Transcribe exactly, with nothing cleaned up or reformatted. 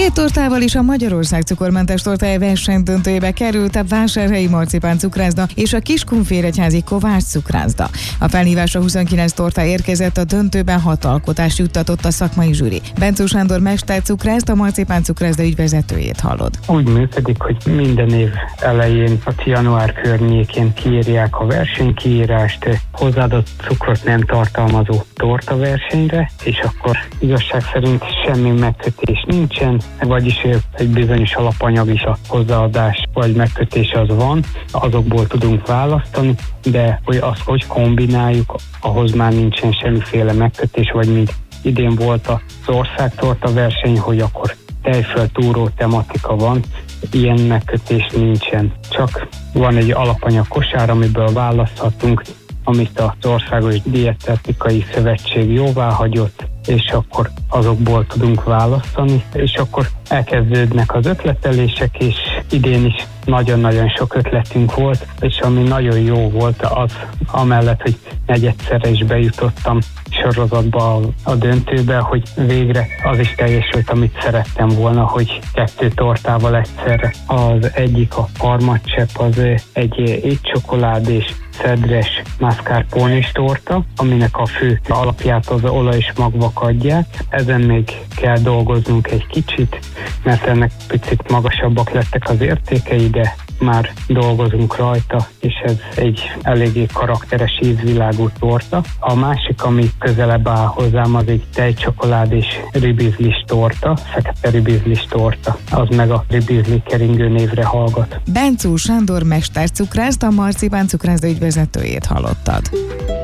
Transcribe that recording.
Két tortával is a Magyarország cukormentes tortája versenydöntőjébe került a Vásárhelyi Marcipán cukrászda és a Kiskunfélegyházi Kovács cukrászda. A felhívásra huszonkilenc torta érkezett, a döntőben hat alkotást juttatott a szakmai zsűri. Bencó Sándor mestercukrászda, a Marcipán cukrászda ügyvezetőjét hallod. Úgy működik, hogy minden év elején, a január környékén kiírják a versenykiírást, hozzáadott cukrot nem tartalmazó torta versenyre, és akkor igazság szerint semmi megkötés nincsen, vagyis egy bizonyos alapanyag is a hozzáadás vagy megkötés az van, azokból tudunk választani, de hogy azt hogy kombináljuk, ahhoz már nincsen semmiféle megkötés, vagy mint idén volt az országtorta verseny, hogy akkor tejföl túró tematika van, ilyen megkötés nincsen. Csak van egy alapanyag kosár, amiből választhatunk, amit az Országos Dietetikai Szövetség jóvá hagyott, és akkor azokból tudunk választani, és akkor elkezdődnek az ötletelések, és idén is nagyon-nagyon sok ötletünk volt, és ami nagyon jó volt az, amellett, hogy negyedszerre is bejutottam sorozatba a, a döntőbe, hogy végre az is teljesült, amit szerettem volna, hogy kettő tortával egyszerre. Az egyik a parmacsepp, az egy étcsokoládés, szedres mascarpone torta, aminek a fő alapját az olaj és magvak adják. Ezen még kell dolgoznunk egy kicsit, mert ennek picit magasabbak lettek az értékei, de már dolgozunk rajta, és ez egy eléggé karakteres ízvilágú torta. A másik, ami közelebb áll hozzám, az egy tejcsokolád és ribizlis torta, fekete ribizlis torta. Az meg a ribizli keringő névre hallgat. Bencó Sándor mestercukrászda, a Marcipán cukrászda ügyvezetőjét hallottad.